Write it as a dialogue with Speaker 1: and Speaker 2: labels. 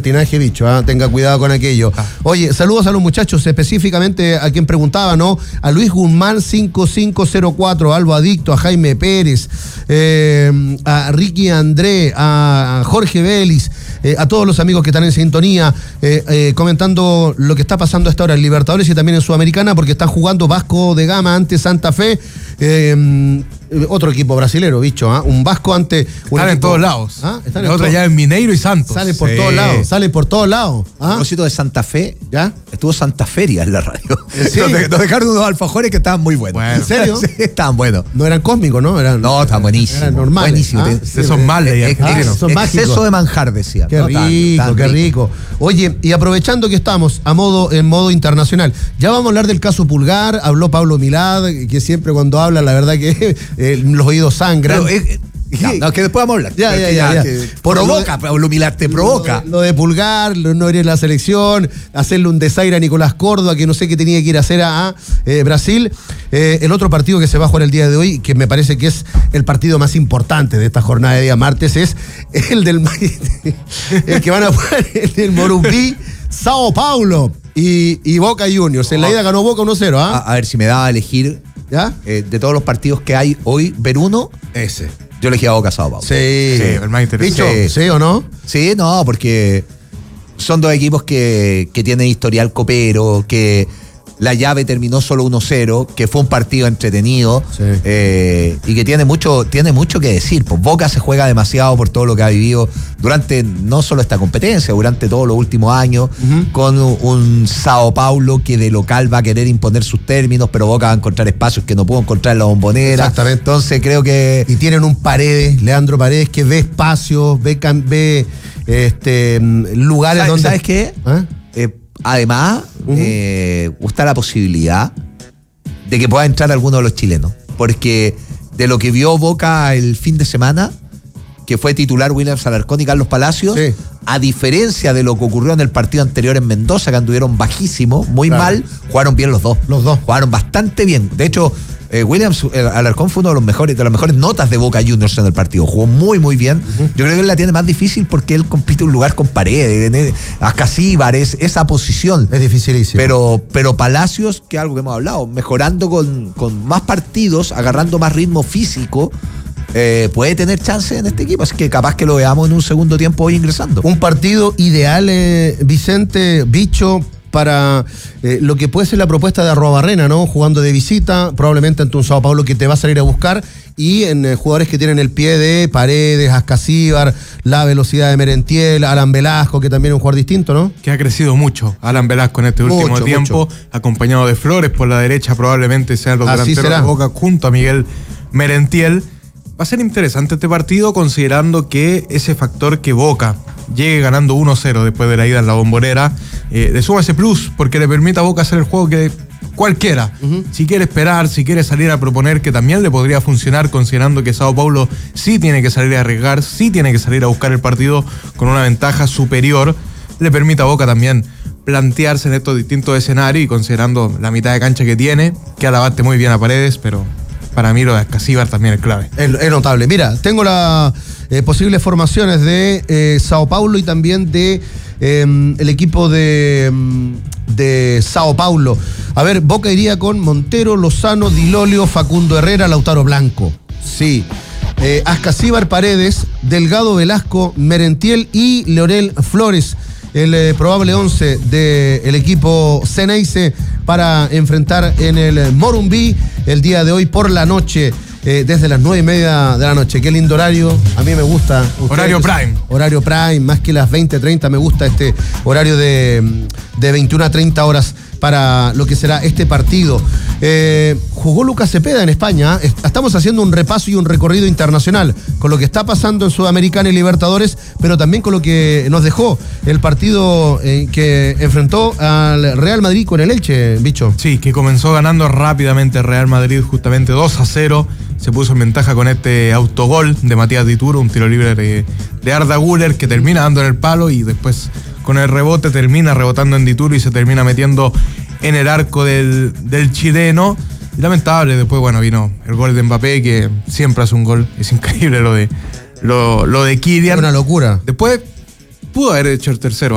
Speaker 1: libertinaje, bicho, tenga cuidado con aquello. Oye, saludos a los muchachos, específicamente a quien preguntaba, ¿no? A Luis Guzmán 5504, Albo Adicto, a Jaime Pérez, a Ricky André, a Jorge Vélez, a todos los amigos que están en sintonía, comentando lo que está pasando a esta hora en Libertadores y también en Sudamericana, porque están jugando Vasco de Gama ante Santa Fe, otro equipo brasilero, bicho, un Vasco ante un
Speaker 2: están
Speaker 1: equipo,
Speaker 2: en todos lados.
Speaker 1: Están
Speaker 2: la otra ya en Mineiro y Santos.
Speaker 1: Salen por todos lados.
Speaker 3: A propósito de Santa Fe,
Speaker 1: ¿ya?
Speaker 3: Estuvo Santa Feria en la radio.
Speaker 1: ¿Sí?
Speaker 3: Nos dejaron unos alfajores que estaban muy buenos.
Speaker 1: ¿En serio?
Speaker 3: Sí, estaban buenos.
Speaker 1: No eran cósmicos, ¿no?
Speaker 3: No, estaban buenísimos.
Speaker 1: Eran normales.
Speaker 3: Buenísimos.
Speaker 2: Son mal,
Speaker 1: son mágicos.
Speaker 3: Exceso de manjar, decía.
Speaker 1: Qué rico, qué rico. Oye, y aprovechando que estamos en modo internacional, ya vamos a hablar del caso Pulgar. Habló Pablo Milad, que siempre cuando habla, la verdad que los oídos sangran.
Speaker 3: No, que después vamos a hablar.
Speaker 1: Ya.
Speaker 3: Provoca, Pablo Milad, te provoca.
Speaker 1: Lo de Pulgar, no ir a la selección, hacerle un desaire a Nicolás Córdoba, que no sé qué tenía que ir a hacer a Brasil. El otro partido que se va a jugar el día de hoy, que me parece que es el partido más importante de esta jornada de día martes, es el el que van a jugar el Morumbi, Sao Paulo y Boca Juniors. En la ida ganó Boca 1-0.
Speaker 3: A ver, si me da a elegir,
Speaker 1: ¿ya?
Speaker 3: De todos los partidos que hay hoy, ver uno,
Speaker 1: ese.
Speaker 3: Yo elegí a Boca Sao Paulo.
Speaker 1: Sí,
Speaker 2: el más interesante.
Speaker 1: ¿Sí o no?
Speaker 3: Sí, no, porque son dos equipos que tienen historial copero, que la llave terminó solo 1-0, que fue un partido entretenido,
Speaker 1: sí.
Speaker 3: Y que tiene mucho que decir. Pues Boca se juega demasiado por todo lo que ha vivido durante no solo esta competencia, durante todos los últimos años, con un Sao Paulo que de local va a querer imponer sus términos, pero Boca va a encontrar espacios que no pudo encontrar en la Bombonera.
Speaker 1: Exactamente.
Speaker 3: Entonces creo que...
Speaker 1: Y tienen un Paredes, Leandro Paredes, que ve espacios, ve lugares donde...
Speaker 3: ¿Sabes qué? Además, gusta la posibilidad de que pueda entrar alguno de los chilenos, porque de lo que vio Boca el fin de semana, que fue titular Williams Alarcón y Carlos Palacios, sí. A diferencia de lo que ocurrió en el partido anterior en Mendoza, que anduvieron bajísimos, muy mal, jugaron bien los dos. Los dos. Jugaron bastante bien. De hecho, Williams Alarcón fue uno de las mejores notas de Boca Juniors en el partido. Jugó muy, muy bien. Yo creo que él la tiene más difícil porque él compite un lugar con Paredes, Ascasíbar, esa posición.
Speaker 1: Es dificilísimo.
Speaker 3: Pero Palacios, que es algo que hemos hablado, mejorando con más partidos, agarrando más ritmo físico, puede tener chance en este equipo. Así que capaz que lo veamos en un segundo tiempo hoy ingresando.
Speaker 1: Un partido ideal, Vicente, bicho, para lo que puede ser la propuesta de Arruabarrena, ¿no? Jugando de visita, probablemente ante un Sao Paulo que te va a salir a buscar, y en jugadores que tienen el pie de Paredes, Ascasíbar, la velocidad de Merentiel, Alan Velasco, que también es un jugador distinto, ¿no?
Speaker 2: Que ha crecido mucho Alan Velasco en este último tiempo, acompañado de Flores por la derecha, probablemente sean los delanteros de Boca junto a Miguel Merentiel. Va a ser interesante este partido, considerando que ese factor que Boca llegue ganando 1-0 después de la ida en la Bombonera, le suma ese plus, porque le permite a Boca hacer el juego que cualquiera, si quiere esperar, si quiere salir a proponer, que también le podría funcionar, considerando que Sao Paulo sí tiene que salir a arriesgar, sí tiene que salir a buscar el partido con una ventaja superior, le permite a Boca también plantearse en estos distintos escenarios, y considerando la mitad de cancha que tiene, que alabaste muy bien a Paredes, pero para mí lo de Ascasíbar también es clave.
Speaker 1: Es notable. Mira, tengo las posibles formaciones de Sao Paulo y también de el equipo de Sao Paulo. A ver, Boca iría con Montero, Lozano, Dilolio, Facundo Herrera, Lautaro Blanco. Sí. Ascasíbar, Paredes, Delgado, Velasco, Merentiel y Leonel Flores. El probable 11 del equipo Ceneice para enfrentar en el Morumbi el día de hoy por la noche, desde las 9:30 de la noche. Qué lindo horario, a mí me gusta.
Speaker 2: Horario prime.
Speaker 1: Horario prime, más que las 20:30, me gusta este horario de 21 a 30 horas para lo que será este partido. Jugó Lucas Cepeda en España. Estamos haciendo un repaso y un recorrido internacional con lo que está pasando en Sudamericana y Libertadores, pero también con lo que nos dejó el partido que enfrentó al Real Madrid con el Elche, bicho.
Speaker 2: Sí, que comenzó ganando rápidamente Real Madrid, justamente 2-0. Se puso en ventaja con este autogol de Matías Dituro, un tiro libre de Arda Güler, que termina dando en el palo y después con el rebote termina rebotando en Dituro y se termina metiendo en el arco del chileno. Y lamentable, después vino el gol de Mbappé, que siempre hace un gol. Es increíble lo de Kylian.
Speaker 1: Una locura.
Speaker 2: Después pudo haber hecho el tercero.